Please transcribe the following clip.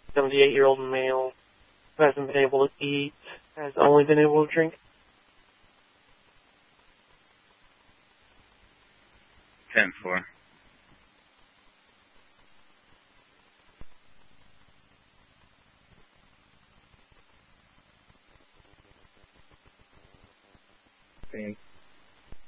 78-year-old male who hasn't been able to eat, has only been able to drink. 10-4. Thanks.